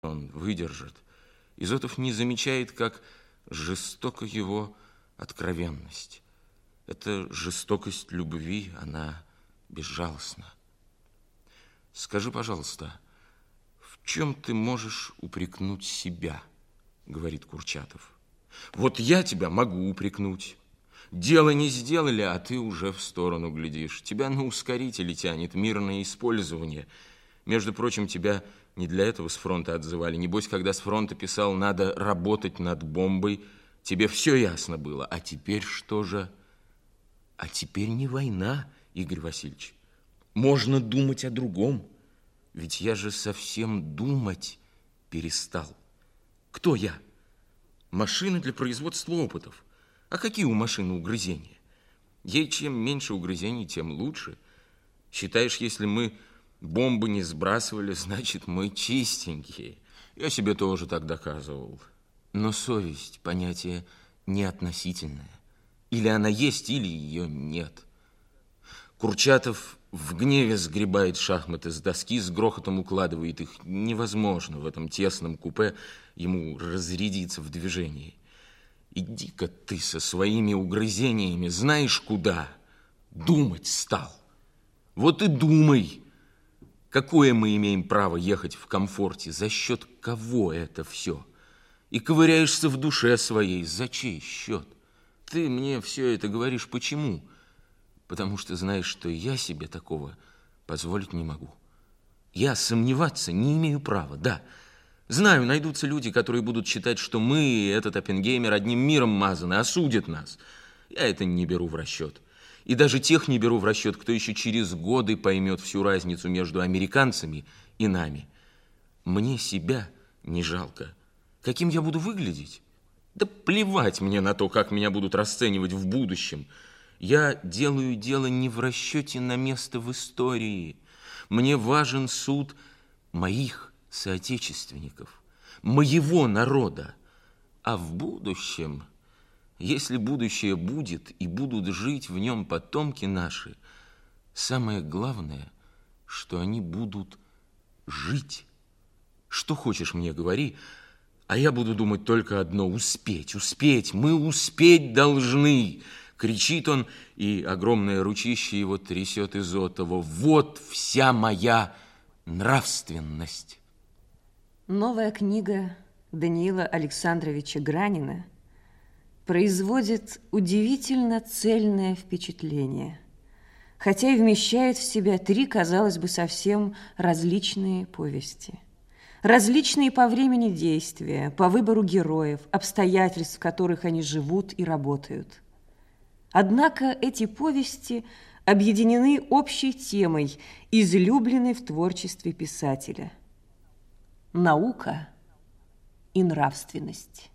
Он выдержит. Изотов не замечает, как жестока его откровенность. Эта жестокость любви, она безжалостна. Скажи, пожалуйста, в чем ты можешь упрекнуть себя, говорит Курчатов. Вот я тебя могу упрекнуть. Дело не сделали, а ты уже в сторону глядишь. Тебя на ускорители тянет, мирное использование. Между прочим, тебя не для этого с фронта отзывали. Небось, когда с фронта писал, надо работать над бомбой, тебе все ясно было. А теперь что же? А теперь не война, Игорь Васильевич. Можно думать о другом. Ведь я же совсем думать перестал. Кто я? Машина для производства опытов. А какие у машины угрызения? Ей чем меньше угрызений, тем лучше. Считаешь, если мы бомбы не сбрасывали, значит, мы чистенькие. Я себе тоже так доказывал. Но совесть – понятие неотносительное. Или она есть, или ее нет. Курчатов в гневе сгребает шахматы с доски, с грохотом укладывает их. Невозможно в этом тесном купе ему разрядиться в движении. Иди-ка ты со своими угрызениями знаешь куда? Думать стал. Вот и думай. Какое мы имеем право ехать в комфорте? За счет кого это все? И ковыряешься в душе своей. За чей счет? Ты мне все это говоришь почему? Потому что знаешь, что я себе такого позволить не могу. Я сомневаться не имею права, да. Знаю, найдутся люди, которые будут считать, что мы, этот Оппенгеймер, одним миром мазаны, осудят нас. Я это не беру в расчет. И даже тех не беру в расчет, кто еще через годы поймет всю разницу между американцами и нами. Мне себя не жалко. Каким я буду выглядеть? Да плевать мне на то, как меня будут расценивать в будущем. Я делаю дело не в расчете на место в истории. Мне важен суд моих соотечественников, моего народа. А в будущем, если будущее будет и будут жить в нем потомки наши, самое главное, что они будут жить. Что хочешь мне говори, а я буду думать только одно: успеть, успеть, мы успеть должны. Кричит он, и огромное ручище его трясет Изотова. Вот вся моя нравственность. Новая книга Даниила Александровича Гранина производит удивительно цельное впечатление, хотя и вмещает в себя 3, казалось бы, совсем различные повести. Различные по времени действия, по выбору героев, обстоятельств, в которых они живут и работают. Однако эти повести объединены общей темой, излюбленной в творчестве писателя – наука и нравственность.